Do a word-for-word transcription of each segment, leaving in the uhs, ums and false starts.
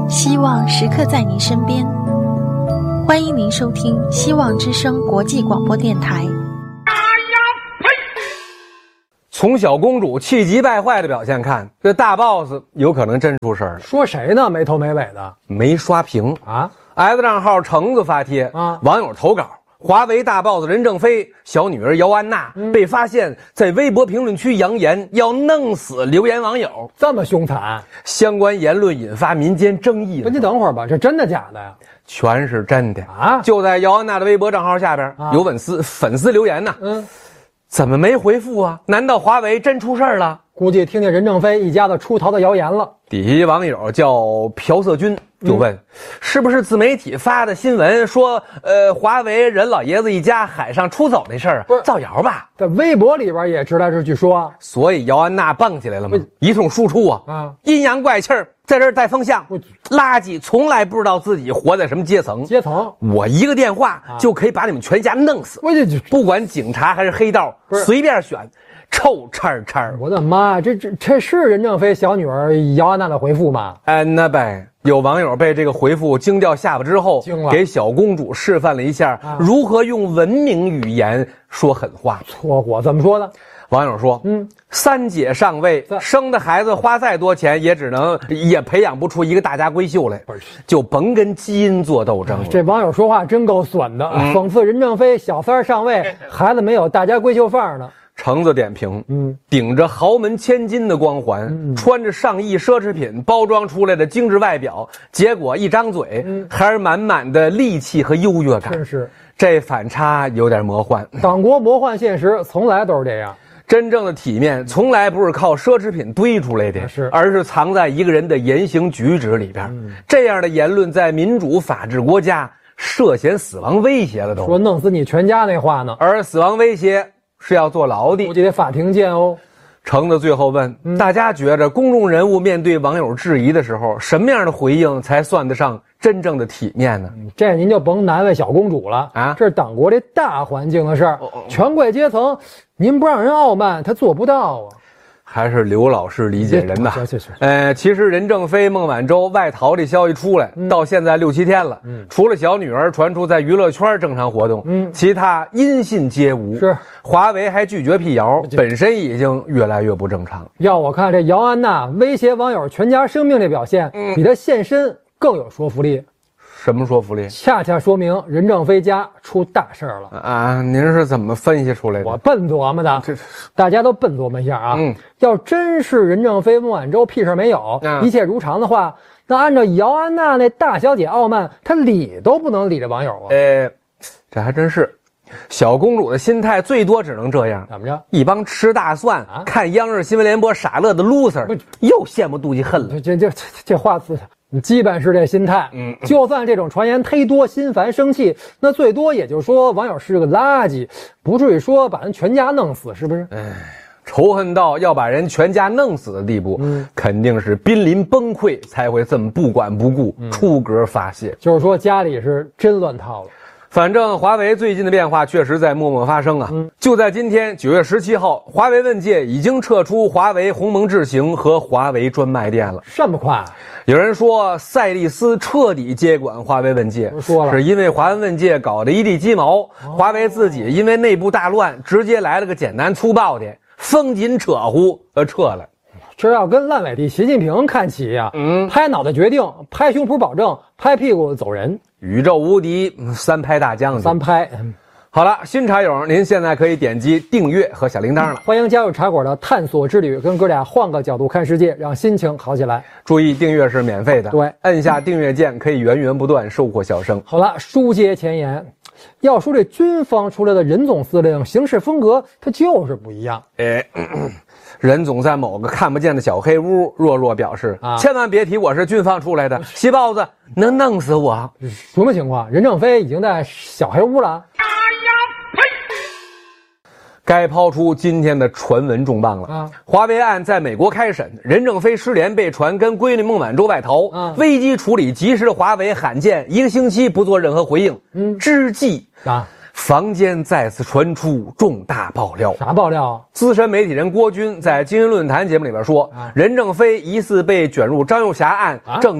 希望时刻在您身边。欢迎您收听希望之声国际广播电台。 从小公主气急败坏的表现看，这大 boss 有可能真出事了。 说谁呢？没头没尾的， 没刷屏啊 ！S 账号橙子发帖啊， 网友投稿：华为大 boss 任正非小女儿姚安娜、嗯、被发现在微博评论区扬言要弄死留言网友， 这么凶残， 相关言论引发民间争议。 你等会儿吧，这真的假的呀？ 全是真的啊！ 就在姚安娜的微博账号下边、啊、有粉丝粉丝留言呢，嗯。怎么没回复啊？难道华为真出事儿了？ 估计听见任正非一家子出逃的谣言了。 底下一网友叫朴色军就问、嗯、是不是自媒体发的新闻说呃华为任老爷子一家海上出走那事儿造谣吧？ 在微博里边也直来直去说， 所以姚安娜蹦起来了吗？一通输出啊，啊阴阳怪气儿，在这儿带风向，垃圾从来不知道自己活在什么阶层。 阶层， 我一个电话就可以把你们全家弄死。 我这不管警察还是黑道，随便选。臭叉叉！ 我的妈，这这这是任正非小女儿姚安娜的回复吗？ 哎，那呗，有网友被这个回复惊掉下巴之后，给小公主示范了一下、啊、如何用文明语言说狠话。 错过怎么说呢？ 网友说：“嗯，三姐上位，生的孩子花再多钱，也只能也培养不出一个大家闺秀来，就甭跟基因做斗争了。” 这网友说话真够损的，嗯、讽刺任正非小三上位，孩子没有大家闺秀范儿呢。 橙子点评：嗯，顶着豪门千金的光环、嗯，穿着上亿奢侈品包装出来的精致外表，结果一张嘴、嗯、还是满满的戾气和优越感。 真是， 这反差有点魔幻。 党国魔幻现实从来都是这样。 真正的体面从来不是靠奢侈品堆出来的， 是， 而是藏在一个人的言行举止里边。嗯、这样的言论在民主法治国家涉嫌死亡威胁了都。 说弄死你全家那话呢？ 而死亡威胁是要坐牢的， 估计得法庭见哦。 橙子最后问、嗯、大家觉着公众人物面对网友质疑的时候，什么样的回应才算得上真正的体面呢？ 嗯、这您就甭难为小公主了啊！这是党国这大环境的事儿、哦哦，权贵阶层，您不让人傲慢，他做不到啊。还是刘老师理解人呐。呃，其实任正非、孟晚舟外逃的消息出来、嗯、到现在六七天了，嗯，除了小女儿传出在娱乐圈正常活动，嗯，其他音信皆无。是，华为还拒绝辟谣，本身已经越来越不正常。要我看，这姚安娜威胁网友全家生命的表现，嗯，比她现身更有说服力。什么说服力？恰恰说明任正非家出大事了啊！您是怎么分析出来的？我笨琢磨的，大家都笨琢磨一下啊！嗯，要真是任正非、孟晚舟屁事没有、嗯，一切如常的话，那按照姚安娜那大小姐傲慢，她理都不能理这网友啊！呃，这还真是。小公主的心态最多只能这样，怎么着？一帮吃大蒜、啊、看央视新闻联播傻乐的 loser， 又羡慕妒忌恨了。这这这这话词。基本是这心态，嗯，就算这种传言忒多，心烦生气，那最多也就说网友是个垃圾，不至于说把人全家弄死，是不是？哎，仇恨到要把人全家弄死的地步，嗯，肯定是濒临崩溃才会这么不管不顾、嗯、出格发泄。就是说家里是真乱套了。反正华为最近的变化确实在默默发生啊！嗯、就在今天九月十七号，华为问界已经撤出华为鸿蒙智行和华为专卖店了。这么快？有人说赛力斯彻底接管华为问界，说了是因为华为问界搞得一地鸡毛、哦，华为自己因为内部大乱，直接来了个简单粗暴的风紧扯呼而撤了。这要跟烂尾地习近平看齐呀、啊！嗯，拍脑袋决定，拍胸脯保证，拍屁股走人。宇宙无敌，三拍大将军，三拍。好了，新茶友，您现在可以点击订阅和小铃铛了、嗯。欢迎加入茶馆的探索之旅，跟哥俩换个角度看世界，让心情好起来。注意，订阅是免费的，对，按下订阅键可以源源不断收获笑声。好了，书接前言，要说这军方出来的任总司令行事风格，他就是不一样。哎。咳咳任总在某个看不见的小黑屋弱弱表示、啊、千万别提我是军方出来的，细包子能弄死我。什么情况？任正非已经在小黑屋了。哎呀呸！该抛出今天的传闻重磅了啊！华为案在美国开审，任正非失联被传跟闺女孟晚舟外逃、啊、危机处理及时的华为罕见一个星期不做任何回应。嗯，之际啊房间再次传出重大爆料。啥爆料啊？资深媒体人郭军在今日论坛节目里边说，啊、任正非疑似被卷入张幼霞案，啊、正在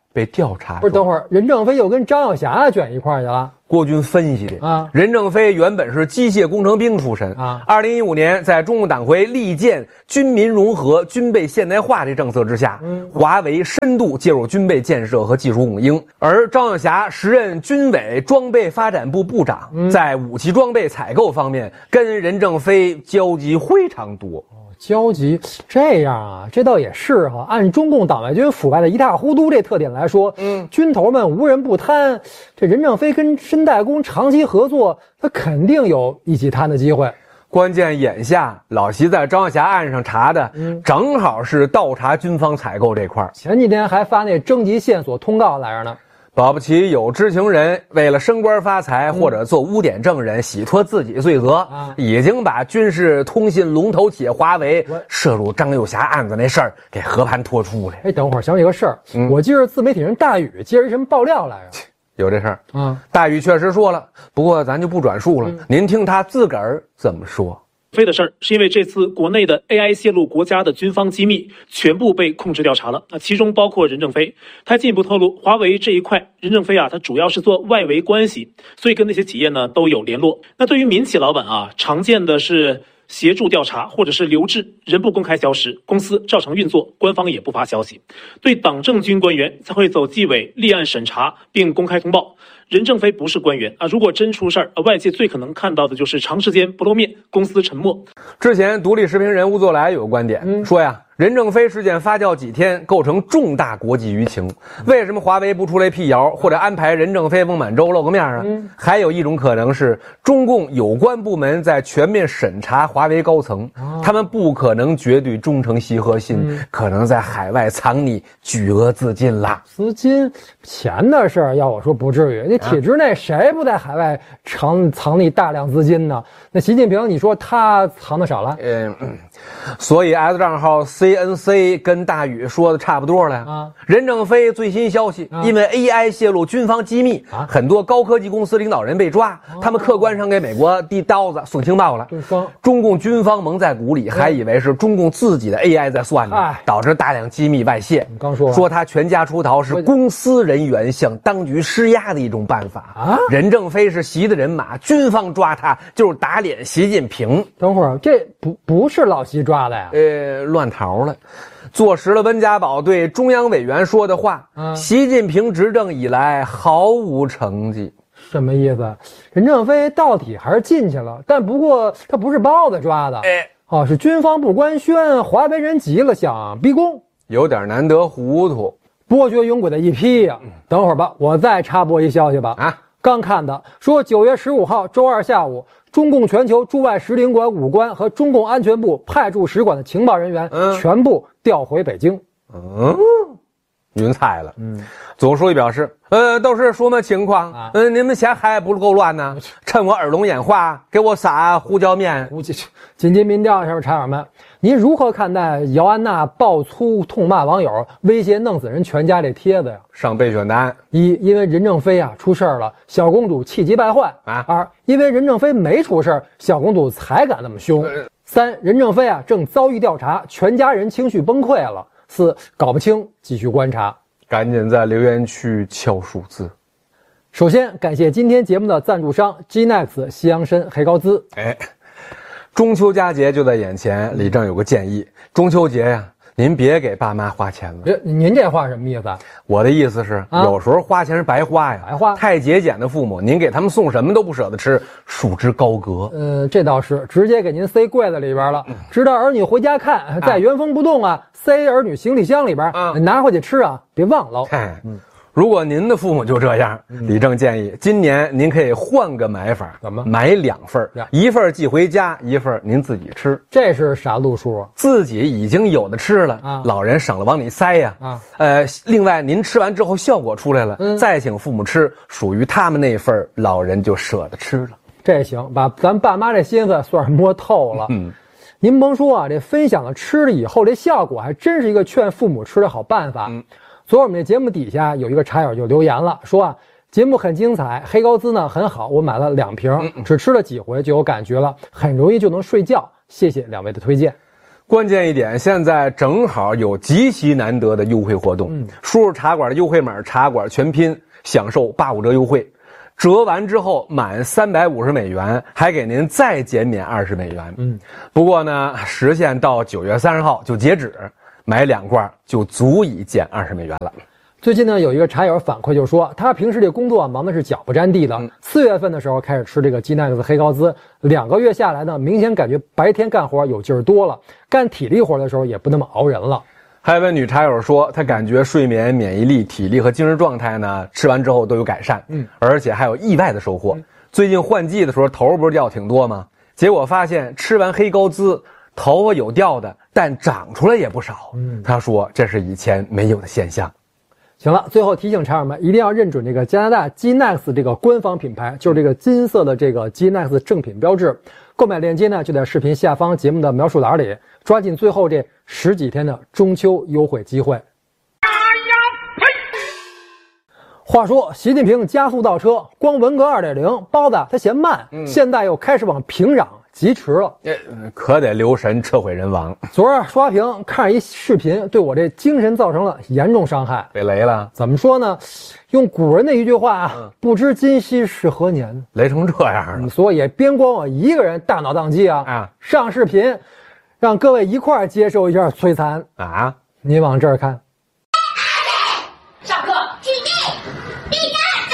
被调查。 不是，等会儿任正非又跟张晓霞卷一块儿去了。 国军分析的啊，任正非原本是机械工程兵出身啊。二零一五年，在中共党徽力建军民融合、军备现代化这政策之下，嗯，华为深度介入军备建设和技术供应。而张晓霞时任军委装备发展部部长，嗯、在武器装备采购方面跟任正非交集非常多。 交集这样啊，这倒也是哈。按中共党外军腐败的一塌糊涂这特点来说，嗯，军头们无人不贪。这任正非跟申代工长期合作，他肯定有一起贪的机会。 关键眼下老习在张晓霞案上查的，嗯，正好是倒查军方采购这块。 前几天还发那征集线索通告来着呢。 保不齐有知情人为了升官发财，嗯、或者做污点证人洗脱自己罪责，啊、已经把军事通信龙头企业华为涉入张晓霞案子那事儿给和盘托出了。 哎，等会儿想起个事儿，嗯、我记得自媒体人大宇接着什么爆料来着？ 有这事儿，嗯，大宇确实说了，不过咱就不转述了，嗯、您听他自个儿怎么说。 非的事儿，是因为这次国内的 A I 泄露国家的军方机密全部被控制调查了，那其中包括任正非。他进一步透露，华为这一块，任正非啊，他主要是做外围关系，所以跟那些企业呢都有联络。那对于民企老板啊，常见的是协助调查或者是留置，人不公开消失，公司照常运作，官方也不发消息。对党政军官员才会走纪委立案审查并公开通报。任正非不是官员啊，如果真出事儿，外界最可能看到的就是长时间不露面，公司沉默。 之前独立时评人吴作来有观点、嗯、说呀，任正非事件发酵几天，构成重大国际舆情。为什么华为不出来辟谣，或者安排任正非、孟晚舟露个面啊？嗯、还有一种可能是，中共有关部门在全面审查华为高层，哦、他们不可能绝对忠诚习核心，嗯、可能在海外藏匿巨额资金啦。 资金钱的事儿，要我说不至于。你体制内谁不在海外藏藏匿大量资金呢？那习近平，你说他藏的少了？ 嗯，所以 S 账号 C N C 跟大宇说的差不多了啊。任正非最新消息，啊、因为 A I 泄露军方机密，啊、很多高科技公司领导人被抓，啊、他们客观上给美国递刀子送情报了。中共军方蒙在鼓里，还以为是中共自己的 A I 在算呢，哎、导致大量机密外泄。 你刚说说他全家出逃是公司人员向当局施压的一种办法啊。任正非是习的人马，军方抓他就是打脸习近平。 等会儿，这不不是老习抓的呀？ 呃，乱逃了。坐实了温家宝对中央委员说的话，啊、习近平执政以来毫无成绩。 什么意思？任正非到底还是进去了，但不过他不是包子抓的，哎，哦，是军方部官宣，华为人急了，想逼宫， 有点难得糊涂， 波谲云诡的一批呀、啊。等会儿吧，我再插播一消息吧。啊，刚看的说九月十五号周二下午，中共全球驻外使领馆武官和中共安全部派驻使馆的情报人员全部调回北京。 嗯，云彩了。嗯，总书记表示，呃，都是什么情况？啊、嗯，你们嫌还不够乱呢？趁我耳聋眼花，给我撒胡椒面。 紧急民调，下面查友们，您如何看待姚安娜爆粗痛骂网友，威胁弄死人全家这帖子呀？ 上备选单： 一，因为任正非啊出事了，小公主气急败坏啊；二，因为任正非没出事，小公主才敢那么凶；三，任正非啊正遭遇调查，全家人情绪崩溃了；四，搞不清，继续观察。 赶紧在留言区敲数字。 首先感谢今天节目的赞助商 G N E X 西洋参黑高滋。 哎，中秋佳节就在眼前，李正有个建议，中秋节呀，您别给爸妈花钱了。 您这话什么意思啊？ 我的意思是，啊、有时候花钱是白花呀， 白花。 太节俭的父母，您给他们送什么都不舍得吃，束之高阁。 呃，这倒是，直接给您塞柜子里边了，嗯、直到儿女回家看，再原封不动啊，塞儿女行李箱里边，啊、拿回去吃啊，别忘了。 哎，嗯。如果您的父母就这样，李正建议今年您可以换个买法， 怎么买两份，一份寄回家，一份您自己吃。 这是啥路数啊？ 自己已经有的吃了，啊、老人省了往里塞呀。啊，呃，另外您吃完之后效果出来了，嗯、再请父母吃，属于他们那份，老人就舍得吃了。 这行，把咱爸妈这心思算是摸透了。嗯。您甭说啊，这分享了吃了以后，这效果还真是一个劝父母吃的好办法。嗯。昨儿我们这节目底下有一个茶友就留言了，说啊，节目很精彩，黑高滋呢很好，我买了两瓶，只吃了几回就有感觉了，很容易就能睡觉，谢谢两位的推荐。 关键一点，现在正好有极其难得的优惠活动，嗯，输入茶馆的优惠码茶馆全拼，享受八五折优惠，折完之后满三百五十美元还给您再减免二十美元。嗯，不过呢，时限到九月三十号就截止，买两罐就足以减二十美元了。 最近呢，有一个茶友反馈就说，他平时这工作忙的是脚不沾地的。四、嗯、月份的时候开始吃这个鸡奈克斯黑高滋，两个月下来呢，明显感觉白天干活有劲儿多了，干体力活的时候也不那么熬人了。 还有位女茶友说，她感觉睡眠、免疫力、体力和精神状态呢，吃完之后都有改善，嗯，而且还有意外的收获。嗯、最近换季的时候，头不是掉挺多吗？结果发现吃完黑高滋，头发有掉的，但长出来也不少。嗯，她说这是以前没有的现象。 行了，最后提醒茶友们一定要认准这个加拿大 G-Nex 这个官方品牌，就是这个金色的这个 G-Nex 正品标志。购买链接呢就在视频下方节目的描述栏里，抓紧最后这十几天的中秋优惠机会。话说习近平加速造车，光文革 二点零 包子他嫌慢，嗯、现在又开始往平壤疾驰了， 可得留神车毁人亡。 昨儿刷屏看着一视频，对我这精神造成了严重伤害， 被雷了。 怎么说呢？用古人的一句话啊，嗯、不知今夕是何年， 雷成这样了。 所以也别光我一个人大脑宕机啊！啊，上视频，让各位一块儿接受一下摧残啊！你往这儿看。 上课，举地，立正，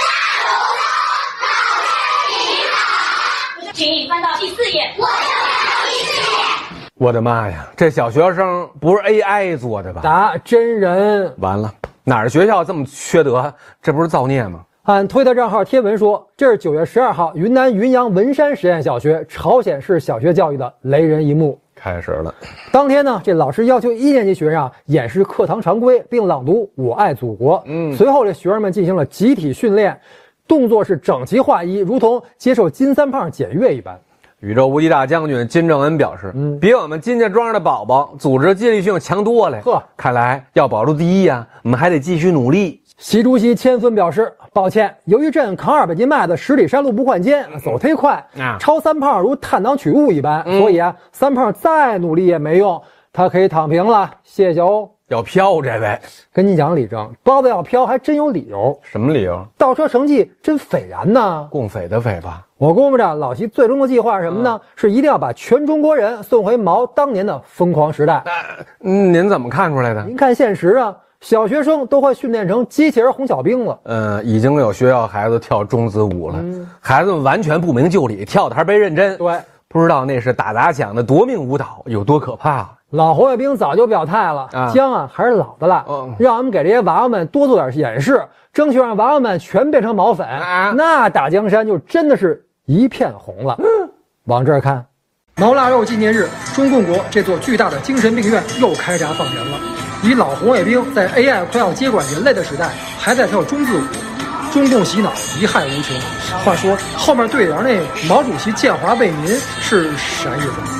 请你翻到第四页。我要翻到第四页。 我的妈呀，这小学生不是 A I 做的吧？ 答真人。 完了，哪儿学校这么缺德？这不是造孽吗？ 按推特账号贴文说，这是九月十二号云南云阳文山实验小学朝鲜式小学教育的雷人一幕。 开始了。 当天呢，这老师要求一年级学生啊演示课堂常规，并朗读《我爱祖国》。嗯，随后这学生们进行了集体训练，动作是整齐划一，如同接受金三胖检阅一般。 宇宙无敌大将军金正恩表示，嗯，比我们金家庄的宝宝组织纪律性强多了。呵，看来要保住第一啊，我们还得继续努力。 习主席千孙表示，抱歉，由于朕扛二百斤麦子，十里山路不换肩，走忒快，啊，超三胖如探囊取物一般，嗯、所以啊，三胖再努力也没用，他可以躺平了，谢谢哦。 要飘这位， 跟你讲李正，包子要飘还真有理由。 什么理由？ 倒车成绩真斐然呢。 共匪的匪吧？ 我估摸着老习最终的计划是什么呢？嗯、是一定要把全中国人送回毛当年的疯狂时代。 嗯，您怎么看出来的？ 您看现实啊。小学生都快训练成机器人红小兵了。 呃，已经有学校孩子跳中子舞了，嗯、孩子们完全不明就里，跳的还倍认真。 对， 不知道那是打砸抢的夺命舞蹈有多可怕。 老红卫兵早就表态了，啊、姜啊还是老的辣，哦、让我们给这些娃娃们多做点演示，争取让娃娃们全变成毛粉，啊、那打江山就真的是一片红了。嗯、往这儿看，毛腊肉纪念日，中共国这座巨大的精神病院又开闸放人了。以老红卫兵在 A I 快要接管人类的时代，还在跳中字舞，中共洗脑贻害无穷。话说后面对联那毛主席建华为民是啥意思？